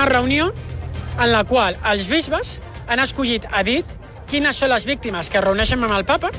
una reunió en la qual els bisbes han escollit a dit quines són les víctimes que es reuneixen amb el papa.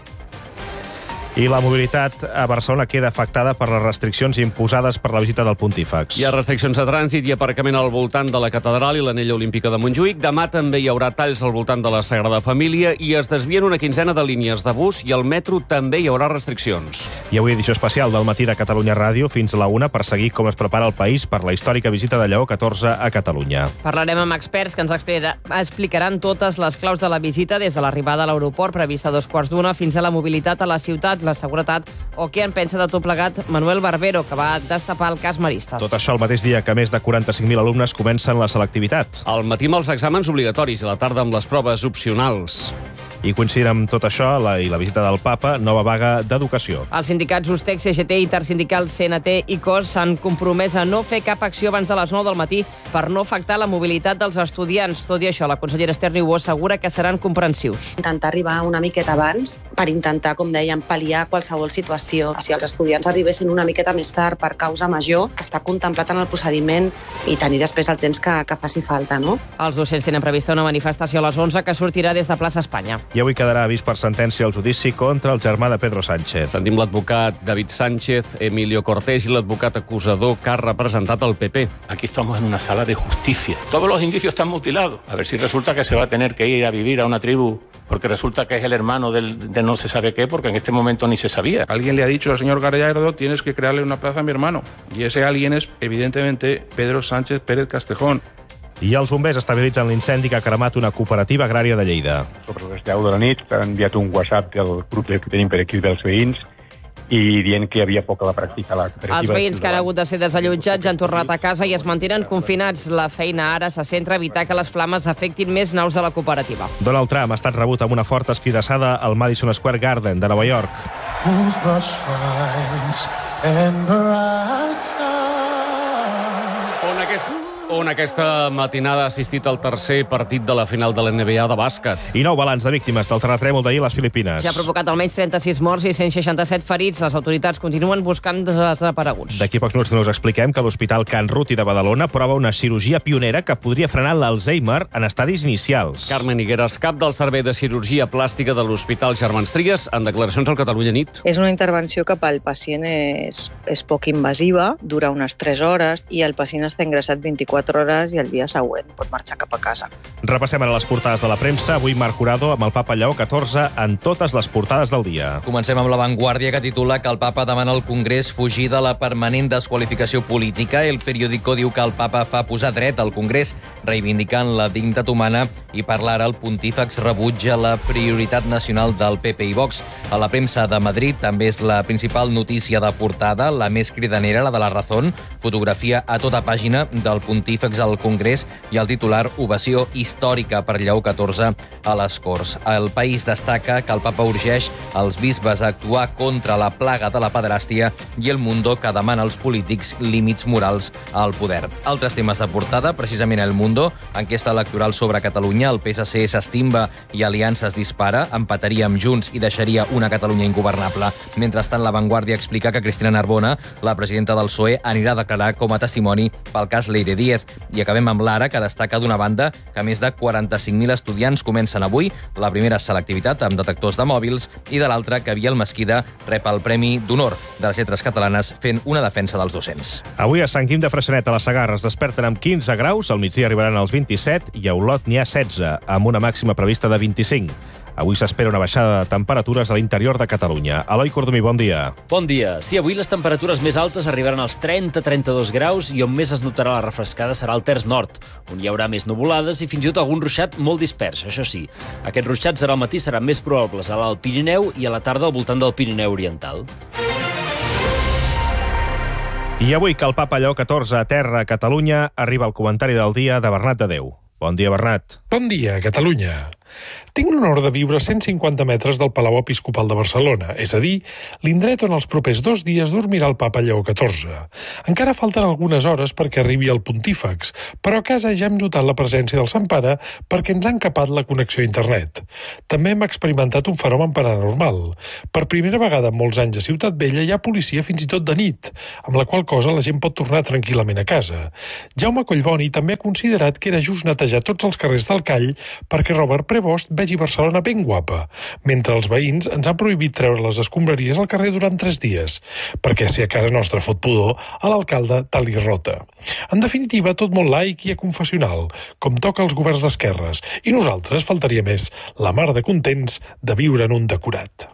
I la mobilitat a Barcelona queda afectada per les restriccions imposades per la visita del pontífex. Hi ha restriccions de trànsit i aparcament al voltant de la catedral i l'anella olímpica de Montjuïc. Demà també hi haurà talls al voltant de la Sagrada Família i es desvien una quinzena de línies de bus i al metro també hi haurà restriccions. I avui edició especial del Matí de Catalunya Ràdio fins a la 1 per seguir com es prepara el país per la històrica visita de Lleó XIV a Catalunya. Parlarem amb experts que ens explicaran totes les claus de la visita des de l'arribada a l'aeroport prevista a 2:15 fins a la mobilitat a la ciutat, la seguretat o què en pensa de tot plegat Manuel Barbero, que va destapar el cas Maristes. Tot això el mateix dia que més de 45.000 alumnes comencen la selectivitat. Al matí amb els exàmens obligatoris i a la tarda amb les proves opcionals. I coincidint amb tot això i la visita del papa, nova vaga d'educació. Els sindicats USTEC, CGT, Intersindical, CNT i COS s'han compromès a no fer cap acció abans de les 9 del matí per no afectar la mobilitat dels estudiants. Tot i això, la consellera Esther Niubó assegura que seran comprensius. Intentar arribar una miqueta abans per intentar, com dèiem, pal·liar qualsevol situació. Si els estudiants arribessin una miqueta més tard per causa major, està contemplat en el procediment i tenir després el temps que faci falta, no? Els docents tenen prevista una manifestació a les 11 que sortirà des de plaça Espanya. I avui quedarà vist per sentència el judici contra el germà de Pedro Sánchez. Sentim l'advocat David Sánchez, Emilio Cortés i l'advocat acusador que ha representat el PP. Aquí estamos en una sala de justicia. Todos los indicios están mutilados. A ver si resulta que se va a tener que ir a vivir a una tribu porque resulta que es el hermano de no se sabe qué, porque en este momento ni se sabía. Alguien le ha dicho al señor Gallardo, tienes que crearle una plaza a mi hermano. Y ese alguien es, evidentemente, Pedro Sánchez Pérez Castejón. I els bombers estabilitzen l'incendi que ha cremat una cooperativa agrària de Lleida. Sobre les 10 de la nit han enviat un WhatsApp del grup que tenim per aquí dels veïns i dient que hi havia poc a la pràctica la cooperativa. Els veïns que han hagut de ser desallotjats han tornat a casa i es mantenen confinats. La feina ara se centra a evitar que les flames afectin més naus de la cooperativa. Donald Trump ha estat rebut amb una forta escridassada al Madison Square Garden de Nova York. On aquesta matinada ha assistit al tercer partit de la final de la NBA de bàsquet. I nou balanç de víctimes del terratrèmol d'ahir a les Filipines. Ja ha provocat almenys 36 morts i 167 ferits. Les autoritats continuen buscant desapareguts. D'aquí pocs minuts us expliquem que l'Hospital Can Ruti de Badalona prova una cirurgia pionera que podria frenar l'Alzheimer en estadis inicials. Carmen Higueras, cap del Servei de Cirurgia Plàstica de l'Hospital Germans Trias, en declaracions al Catalunya Nit. És una intervenció que pel pacient és poc invasiva, dura unes 3 hores i el pacient està ingressat 24 hores i el dia següent pot marxar cap a casa. Repassem ara les portades de la premsa. Avui Marc Curado amb el papa Lleó XIV en totes les portades del dia. Comencem amb La Vanguardia, que titula que el papa demana al Congrés fugir de la permanent desqualificació política. El periòdico diu que el papa fa posar dret al Congrés, reivindicant la dignitat humana, i parlar el pontífex rebutja la prioritat nacional del PP i Vox. A la premsa de Madrid també és la principal notícia de portada, la més cridanera, la de La Razón, fotografia a tota pàgina del pontífex al Congrés i el titular ovació històrica per Lleó XIV a les Corts. El País destaca que el papa urgeix els bisbes a actuar contra la plaga de la pederàstia i El Mundo, que demana als polítics límits morals al poder. Altres temes de portada, precisament El Mundo, enquesta electoral sobre Catalunya, el PSC s'estimba i Aliança es dispara, empataria amb Junts i deixaria una Catalunya ingovernable. Mentrestant, La Vanguardia explica que Cristina Narbona, la presidenta del PSOE, anirà a declarar com a testimoni pel cas Leire Díez. I acabem amb l'Ara, que destaca d'una banda que més de 45.000 estudiants comencen avui la primera selectivitat amb detectors de mòbils i de l'altra que Biel Mesquida rep el Premi d'Honor de les Lletres Catalanes fent una defensa dels docents. Avui a Sant Quim de Freixenet, a la Segarra, es desperten amb 15 graus, al migdia arribaran als 27 i a Olot n'hi ha 16, amb una màxima prevista de 25. Avui s'espera una baixada de temperatures a l'interior de Catalunya. Eloi Cordomí, bon dia. Bon dia. Sí, avui les temperatures més altes arribaran als 30-32 graus i on més es notarà la refrescada serà al terç nord, on hi haurà més nuvolades i fins i tot algun ruixat molt dispers, això sí. Aquests ruixats ara al matí seran més probables a l'Alt Pirineu i a la tarda al voltant del Pirineu Oriental. I avui que el papa Lleó XIV aterra a Catalunya, arriba el comentari del dia de Bernat de Déu. Bon dia, Bernat. Bon dia, Catalunya. Tinc l'honor de viure a 150 metres del Palau Episcopal de Barcelona, és a dir, l'indret on els propers 2 dies dormirà el papa Lleó XIV. Encara falten algunes hores perquè arribi el pontífex, però a casa ja hem notat la presència del Sant Pare perquè ens han capat la connexió a internet. També hem experimentat un fenomen paranormal. Per primera vegada en molts anys a Ciutat Vella hi ha policia fins i tot de nit, amb la qual cosa la gent pot tornar tranquil·lament a casa. Jaume Collboni també ha considerat que era just netejar tots els carrers del Call perquè Robert Prevost vegi Barcelona ben guapa, mentre els veïns ens han prohibit treure les escombraries al carrer durant 3 dies, perquè si a casa nostra fot pudor, a l'alcalde tal li rota. En definitiva, tot molt laic i aconfessional, com toca als governs d'esquerres, i nosaltres faltaria més, la mar de contents de viure en un decorat.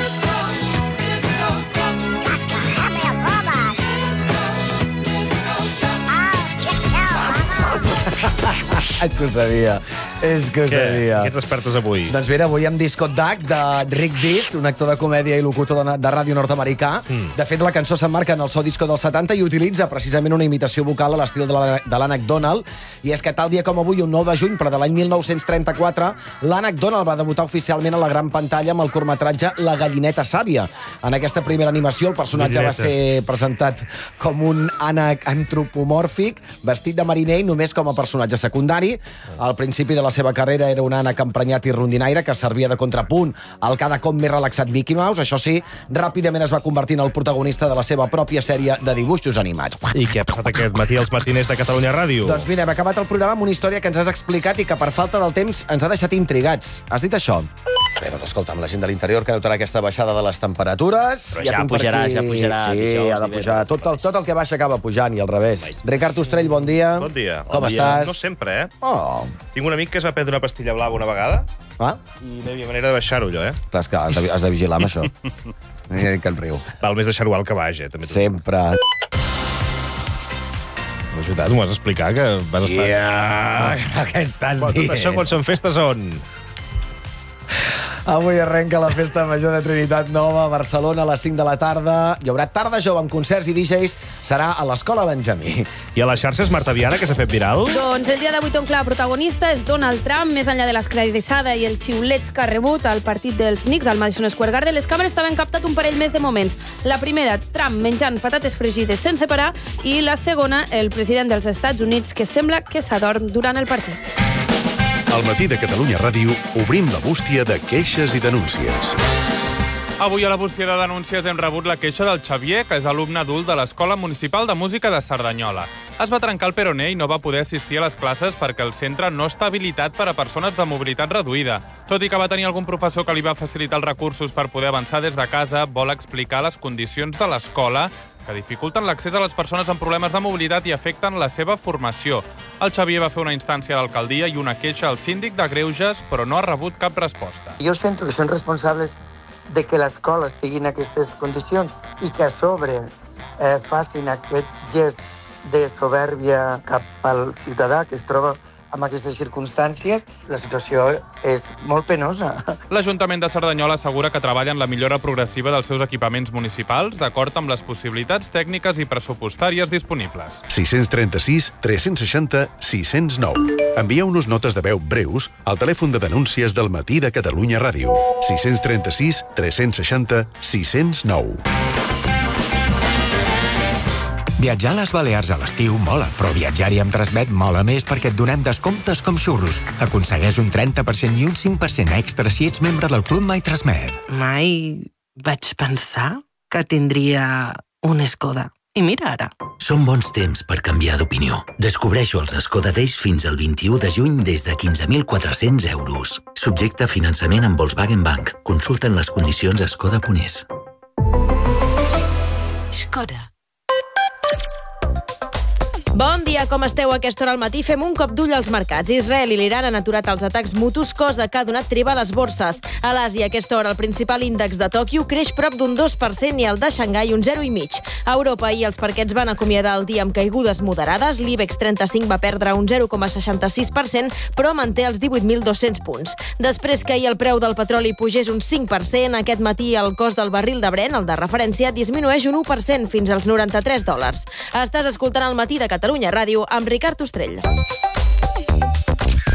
És que ho sabia. Què ets expertes avui? Doncs mira, avui amb Disco Duck de Rick Dees, un actor de comèdia i locutor de ràdio nord-americà. De fet, la cançó s'emmarca en el seu disco dels 70 i utilitza precisament una imitació vocal a l'estil de l'Ànec Donald. I és que tal dia com avui, un 9 de juny, però de l'any 1934, l'Ànec Donald va debutar oficialment a la gran pantalla amb el curtmetratge La gallineta sàvia. En aquesta primera animació, el personatge va ser presentat com un ànec antropomòrfic, vestit de mariner i només com a personatge secundari. Al principi de la seva carrera era un ànec emprenyat i rondinaire que servia de contrapunt al cada cop més relaxat Mickey Mouse. Això sí, ràpidament es va convertir en el protagonista de la seva pròpia sèrie de dibuixos animats. I què ha passat aquest matí als matiners de Catalunya Ràdio? Doncs mira, hem acabat el programa amb una història que ens has explicat i que per falta del temps ens ha deixat intrigats. Has dit això? Bé, doncs escolta, amb la gent de l'interior que notarà aquesta baixada de les temperatures... Però ja pujarà, ja pujarà. Sí, ha de pujar. Tot el que baixa acaba pujant i al revés. Ricard Ostrell, bon dia. Bon dia. Com estàs? No sempre, eh? Oh. Tinc un amic que es va prendre una pastilla blava una vegada i no hi havia manera de baixar-ho, allò, eh? Clar, és que has de vigilar amb això. Ja dic que en riu. Val més deixar-ho alt que baix, eh? Sempre. M'ho has d'explicar, que vas estar... Què estàs dient? Tot això quan són festes on? Avui arrenca la Festa Major de Trinitat Nova a Barcelona a les 5 de la tarda. Hi haurà tarda jove amb concerts i DJs. Serà a l'Escola Benjamí. I a les xarxes Marta Viana, que s'ha fet viral? Doncs el dia d'avui ton clar protagonista és Donald Trump. Més enllà de l'esclarissada i el xiulets que ha rebut al partit dels Knicks al Madison Square Garden, les càmeres també han captat un parell més de moments. La primera, Trump menjant patates fregides sense parar, i la segona, el president dels Estats Units, que sembla que s'adorm durant el partit. Al matí de Catalunya Ràdio obrim la bústia de queixes i denúncies. Avui a la bústia de denúncies hem rebut la queixa del Xavier, que és alumne adult de l'Escola Municipal de Música de Cerdanyola. Es va trencar el peroné i no va poder assistir a les classes perquè el centre no està habilitat per a persones de mobilitat reduïda. Tot i que va tenir algun professor que li va facilitar els recursos per poder avançar des de casa, vol explicar les condicions de l'escola que dificulten l'accés a les persones amb problemes de mobilitat i afecten la seva formació. El Xavier va fer una instància a l'alcaldia i una queixa al síndic de Greuges, però no ha rebut cap resposta. Jo sento que són responsables de que l'escola estigui en aquestes condicions i que a sobre facin aquest gest de soberbia cap al ciutadà que es troba en aquestes circumstàncies. La situació és molt penosa. L'Ajuntament de Cerdanyola assegura que treballa en la millora progressiva dels seus equipaments municipals d'acord amb les possibilitats tècniques i pressupostàries disponibles. 636 360 609. Envieu-nos notes de veu breus al telèfon de denúncies del matí de Catalunya Ràdio. 636 360 609. Viatjar a les Balears a l'estiu mola, però viatjar-hi amb Transmet mola més perquè et donem descomptes com xurros. Aconsegueix un 30% i un 5% extra si ets membre del Club My Transmet. Mai vaig pensar que tindria un Skoda. I mira ara. Són bons temps per canviar d'opinió. Descobreixo els Skoda Days fins al 21 de juny des de 15.400 euros. Subjecte a finançament amb Volkswagen Bank. Consulten les condicions a skoda.es. Skoda. Bon dia, com esteu? A aquesta hora al matí fem un cop d'ull als mercats. Israel i l'Iran han aturat els atacs mutus, cosa que ha donat treva a les borses. A l'Àsia, a aquesta hora, el principal índex de Tòquio creix prop d'un 2% i el de Xangai un 0,5%. A Europa, ahir els parquets van acomiadar el dia amb caigudes moderades. L'IBEX 35 va perdre un 0,66%, però manté els 18.200 punts. Després que ahir el preu del petroli pugés un 5%, aquest matí el cost del barril de Brent, el de referència, disminueix un 1% fins als $93. Estàs escoltant el matí de Catalunya Ràdio amb Ricard Ostrell.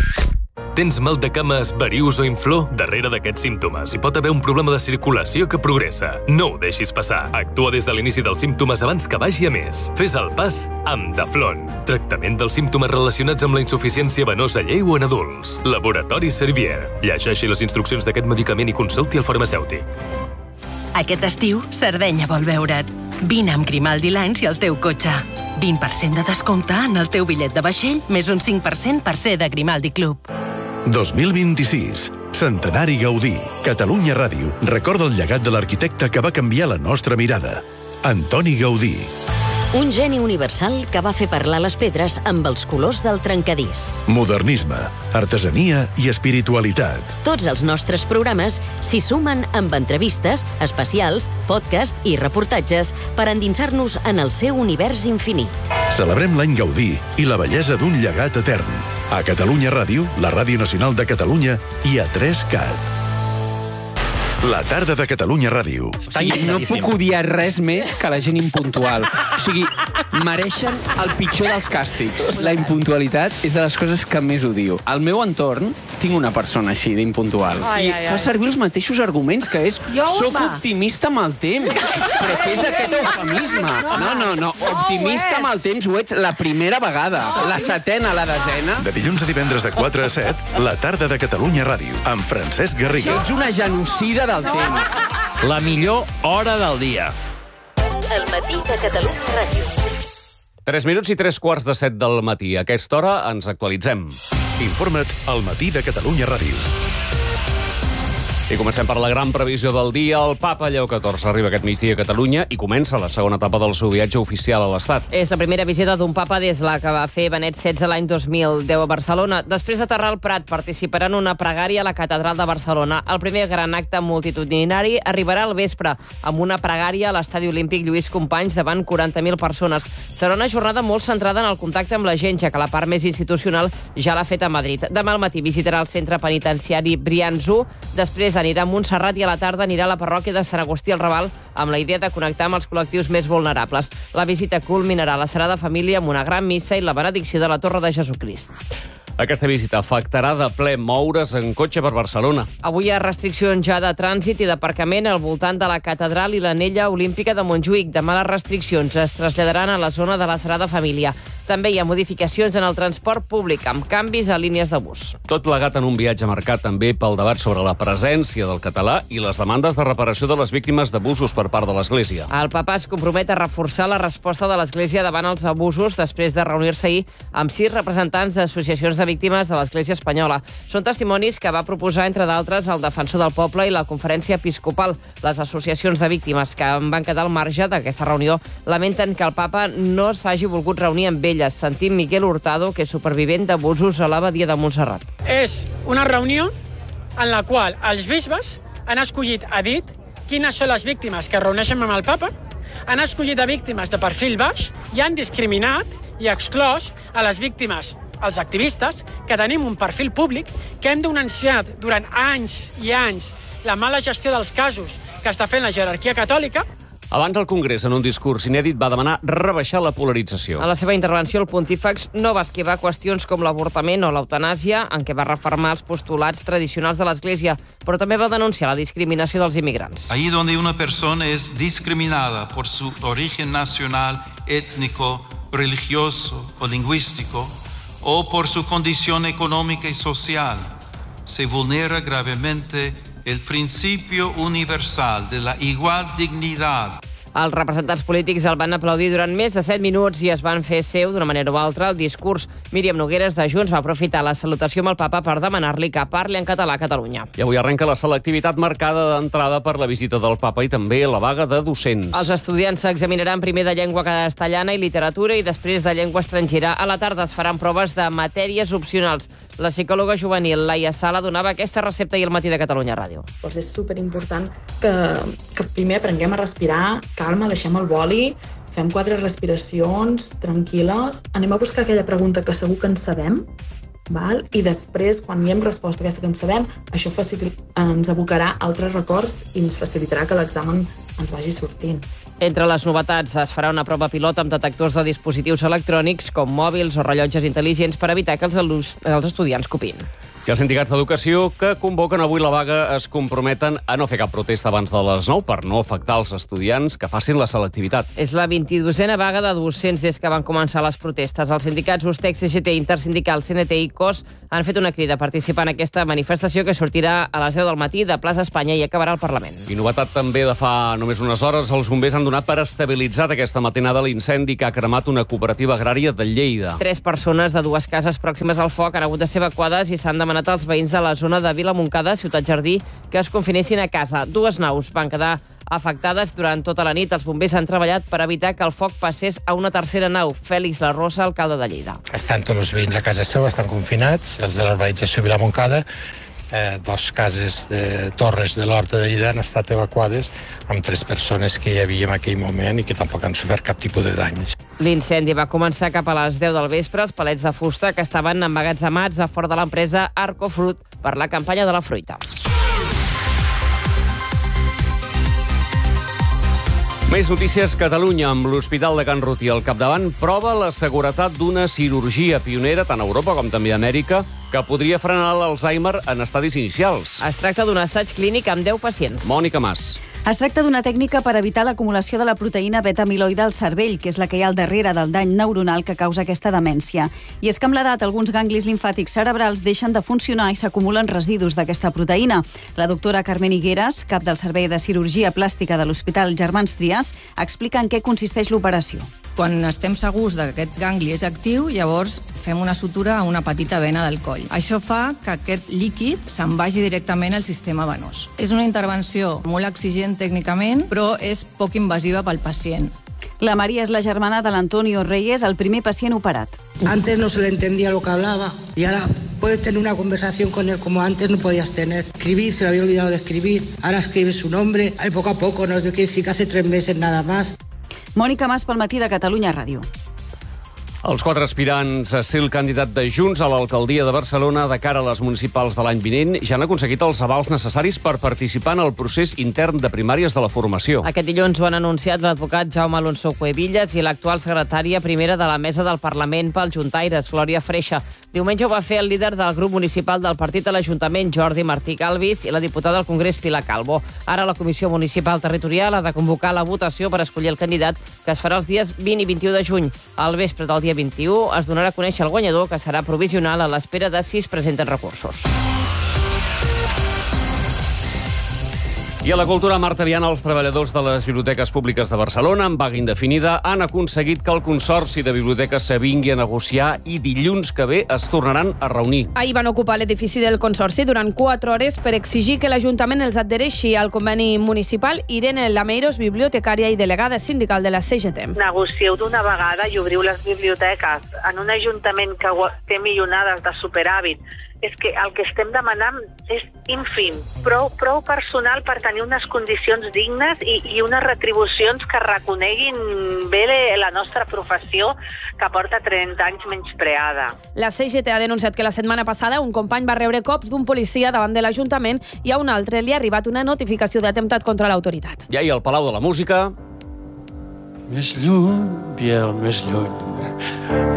Tens mal de cames, varius o inflor? Darrere d'aquests símptomes hi pot haver un problema de circulació que progressa. No ho deixis passar. Actua des de l'inici dels símptomes abans que vagi a més. Fes el pas amb Daflon. Tractament dels símptomes relacionats amb la insuficiència venosa lleu en adults. Laboratori Servier. Llegeixi les instruccions d'aquest medicament i consulti el farmacèutic. Aquest estiu, Sardenya vol veure't. Vine amb Grimaldi Lines i el teu cotxe. 20% de descompte en el teu bitllet de vaixell, més un 5% per ser de Grimaldi Club. 2026. Centenari Gaudí. Catalunya Ràdio recorda el llegat de l'arquitecte que va canviar la nostra mirada. Antoni Gaudí. Un geni universal que va fer parlar les pedres amb els colors del trencadís. Modernisme, artesania i espiritualitat. Tots els nostres programes s'hi sumen amb entrevistes, especials, podcast i reportatges per endinsar-nos en el seu univers infinit. Celebrem l'any Gaudí i la bellesa d'un llegat etern. A Catalunya Ràdio, la Ràdio Nacional de Catalunya i a 3CAT. La tarda de Catalunya Ràdio. No puc odiar res més que la gent impuntual. O sigui, mereixen el pitjor dels càstigs. La impuntualitat és de les coses que més odio. Al meu entorn tinc una persona així d'impuntual. I fa servir els mateixos arguments, que és soc optimista amb el temps. Però què és aquest eufemisme? No. Optimista amb el temps ho ets la primera vegada. La setena, la desena. De dilluns a divendres de 4 a 7, la tarda de Catalunya Ràdio, amb Francesc Garriga. Ets una genocida del temps. La millor hora del dia. El matí de Catalunya Ràdio. 3 minuts i 3:15 del matí. A aquesta hora ens actualitzem. Informa't al matí de Catalunya Ràdio. I comencem per la gran previsió del dia. El papa Lleó XIV arriba aquest migdia a Catalunya i comença la segona etapa del seu viatge oficial a l'Estat. És la primera visita d'un papa des la que va fer Benet XVI l'any 2010 a Barcelona. Després d'aterrar al Prat, participarà en una pregària a la Catedral de Barcelona. El primer gran acte multitudinari arribarà al vespre amb una pregària a l'Estadi Olímpic Lluís Companys davant 40.000 persones. Serà una jornada molt centrada en el contacte amb la gent, ja que la part més institucional ja l'ha fet a Madrid. Demà al matí visitarà el centre penitenciari Brians-1, després anirà a Montserrat i a la tarda anirà a la parròquia de Sant Agustí al Raval amb la idea de connectar amb els col·lectius més vulnerables. La visita culminarà a la Sagrada Família amb una gran missa i la benedicció de la Torre de Jesucrist. Aquesta visita afectarà de ple moure's en cotxe per Barcelona. Avui hi ha restriccions ja de trànsit i d'aparcament al voltant de la Catedral i l'Anella Olímpica de Montjuïc. Demà les restriccions es traslladaran a la zona de la Sagrada Família. També hi ha modificacions en el transport públic, amb canvis a línies de bus. Tot plegat en un viatge marcat també pel debat sobre la presència del català i les demandes de reparació de les víctimes d'abusos per part de l'Església. El papa es compromet a reforçar la resposta de l'Església davant els abusos després de reunir-se ahir amb 6 representants d'associacions de víctimes de l'Església espanyola. Són testimonis que va proposar, entre d'altres, el Defensor del Poble i la Conferència Episcopal. Les associacions de víctimes que en van quedar al marge d'aquesta reunió lamenten que el papa no s'hagi volgut reunir amb elles. Sentim Miquel Hurtado, que és supervivent d'abusos a l'Abadia de Montserrat. És una reunió en la qual els bisbes han escollit a dit quines són les víctimes que es reuneixen amb el papa, han escollit a víctimes de perfil baix i han discriminat i exclòs a les víctimes, els activistes, que tenim un perfil públic, que hem denunciat durant anys i anys la mala gestió dels casos que està fent la jerarquia catòlica. Abans el Congrés, en un discurs inèdit, va demanar rebaixar la polarització. A la seva intervenció, el pontífex no va esquivar qüestions com l'avortament o l'eutanàsia, en què va refermar els postulats tradicionals de l'Església, però també va denunciar la discriminació dels immigrants. Allí donde una persona es discriminada por su origen nacional, étnico, religioso o lingüístico, o por su condición económica y social, se vulnera gravemente el principio universal de la igual dignidad. Els representants polítics el van aplaudir durant més de 7 minuts i es van fer seu, d'una manera o altra, el discurs. Míriam Nogueres, de Junts, va aprofitar la salutació amb el papa per demanar-li que parli en català a Catalunya. I avui arrenca la selectivitat marcada d'entrada per la visita del papa i també la vaga de docents. Els estudiants s'examinaran primer de llengua castellana i literatura i després de llengua estrangera. A la tarda es faran proves de matèries opcionals. La psicòloga juvenil Laia Sala donava aquesta recepta i al matí de Catalunya Ràdio. Doncs és superimportant que primer aprenguem a respirar, calma, deixem el boli, fem 4 respiracions tranquil·les, anem a buscar aquella pregunta que segur que en sabem, val? I després, quan hi hem resposta a aquesta que en sabem, això ens abocarà altres records i ens facilitarà que l'examen ens vagi sortint. Entre les novetats es farà una prova pilot amb detectors de dispositius electrònics com mòbils o rellotges intel·ligents per evitar que els estudiants copin. I els sindicats d'educació que convoquen avui la vaga es comprometen a no fer cap protesta abans de les 9 per no afectar els estudiants que facin la selectivitat. És la 22a vaga de docents des que van començar les protestes. Els sindicats USTEC, CGT, Intersindical, CNT i COS han fet una crida a participar en aquesta manifestació que sortirà a les 10 del matí de Plaça Espanya i acabarà al Parlament. I novetat també de fa només unes hores, els bombers han donat per estabilitzat aquesta matinada l'incendi que ha cremat una cooperativa agrària de Lleida. 3 persones de 2 cases pròximes al foc han hagut de ser evacuades i s'han demanat als veïns de la zona de Vilamoncada, Ciutat Jardí, que es confinessin a casa. 2 naus van quedar afectades durant tota la nit. Els bombers han treballat per evitar que el foc passés a una tercera nau. Fèlix La Rosa, alcalde de Lleida. Estan tots els veïns a casa seva, estan confinats, els de l'urbanització Vilamoncada. 2 cases de torres de l'Horta de Lleida han estat evacuades amb 3 persones que hi havia en aquell moment i que tampoc han sofert cap tipus de danys. L'incendi va començar cap a les 10 del vespre. Els palets de fusta que estaven emmagatzemats a fora de l'empresa Arcofruit per la campanya de la fruita. Més notícies. Catalunya, amb l'Hospital de Can Rutí al capdavant, prova la seguretat d'una cirurgia pionera tant a Europa com també a Amèrica que podria frenar l'Alzheimer en estadis inicials. Es tracta d'un assaig clínic amb 10 pacients. Mònica Mas. Es tracta d'una tècnica per evitar l'acumulació de la proteïna beta-amiloide al cervell, que és la que hi ha al darrere del dany neuronal que causa aquesta demència. I és que amb l'edat alguns ganglis limfàtics cerebrals deixen de funcionar i s'acumulen residus d'aquesta proteïna. La doctora Carmen Higueras, cap del Servei de Cirurgia Plàstica de l'Hospital Germans Trias, explica en què consisteix l'operació. Quan estem segurs que aquest gangli és actiu, llavors fem una sutura a una petita vena del coll. Això fa que aquest líquid se'n vagi directament al sistema venós. És una intervenció molt exigent tècnicament, però és poc invasiva pel pacient. La María es la germana de l'Antonio Reyes, el primer pacient operat. Antes no se le entendía lo que hablaba y ahora puedes tener una conversación con él como antes no podías tener. Escribir, se le había olvidado de escribir, ahora escribe su nombre, poco a poco, no es decir que hace 3 meses nada más. Mònica Mas pel matí de Catalunya Ràdio. Els 4 aspirants a ser el candidat de Junts a l'alcaldia de Barcelona de cara a les municipals de l'any vinent ja han aconseguit els avals necessaris per participar en el procés intern de primàries de la formació. Aquest dilluns ho han anunciat l'advocat Jaume Alonso Cuevillas i l'actual secretària primera de la Mesa del Parlament pel Juntaires, Glòria Freixa. Diumenge ho va fer el líder del grup municipal del partit a l'Ajuntament, Jordi Martí Calvis, i la diputada al Congrés, Pilar Calvo. Ara la Comissió Municipal Territorial ha de convocar la votació per escollir el candidat, que es farà els dies 20 i 21 de juny. Al vespre del dia 21 es donarà a conèixer el guanyador, que serà provisional a l'espera de si es presenten recursos. I a la cultura, Marta Viana, els treballadors de les biblioteques públiques de Barcelona, amb vaga indefinida, han aconseguit que el Consorci de Biblioteques s'avingui a negociar i dilluns que ve es tornaran a reunir. Ahir van ocupar l'edifici del Consorci durant 4 hores per exigir que l'Ajuntament els adhereixi al conveni municipal. Irene Lameiros, bibliotecària i delegada sindical de la CGT. Negocieu d'una vegada i obriu les biblioteques en un ajuntament que té milionades de superàvit. És que el que estem demanant és ínfim, prou personal per tenir unes condicions dignes i unes retribucions que reconeguin bé la nostra professió, que porta 30 anys menyspreada. La CGT ha denunciat que la setmana passada un company va rebre cops d'un policia davant de l'Ajuntament i a un altre li ha arribat una notificació d'atemptat contra l'autoritat. I ahir al Palau de la Música... Més lluny, Biel, més lluny.